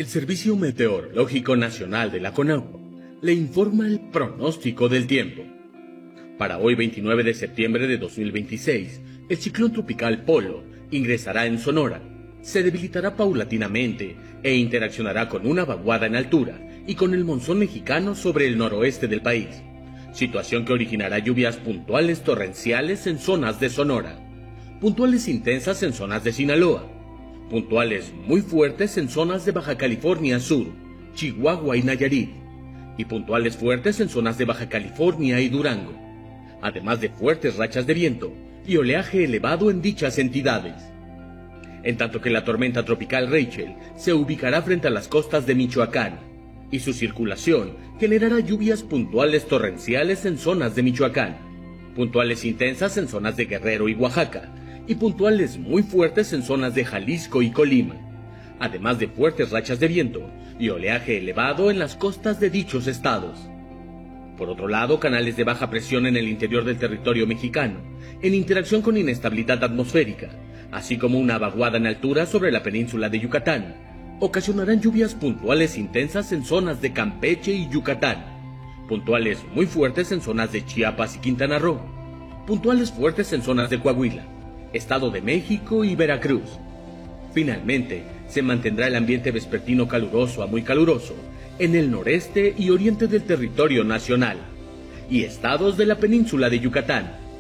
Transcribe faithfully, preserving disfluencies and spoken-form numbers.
El Servicio Meteorológico Nacional de la CONAGUA le informa el pronóstico del tiempo. Para hoy veintinueve de septiembre de dos mil veintiséis, el ciclón tropical Polo ingresará en Sonora, se debilitará paulatinamente e interaccionará con una vaguada en altura y con el monzón mexicano sobre el noroeste del país, situación que originará lluvias puntuales torrenciales en zonas de Sonora, puntuales intensas en zonas de Sinaloa, puntuales muy fuertes en zonas de Baja California Sur, Chihuahua y Nayarit, y puntuales fuertes en zonas de Baja California y Durango, además de fuertes rachas de viento y oleaje elevado en dichas entidades. En tanto que la tormenta tropical Rachel se ubicará frente a las costas de Michoacán, y su circulación generará lluvias puntuales torrenciales en zonas de Michoacán, puntuales intensas en zonas de Guerrero y Oaxaca, y puntuales muy fuertes en zonas de Jalisco y Colima, además de fuertes rachas de viento y oleaje elevado en las costas de dichos estados. Por otro lado, canales de baja presión en el interior del territorio mexicano, en interacción con inestabilidad atmosférica, así como una vaguada en altura sobre la península de Yucatán, ocasionarán lluvias puntuales intensas en zonas de Campeche y Yucatán, puntuales muy fuertes en zonas de Chiapas y Quintana Roo, puntuales fuertes en zonas de Coahuila, Estado de México y Veracruz. Finalmente, se mantendrá el ambiente vespertino caluroso a muy caluroso en el noreste y oriente del territorio nacional y estados de la península de Yucatán,